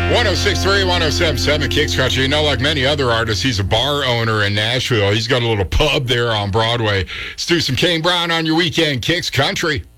106.3, 107.7 Kicks Country. You know, like many other artists, he's a bar owner in Nashville. He's got a little pub there on Broadway. Let's do some Kane Brown on your weekend. Kicks Country.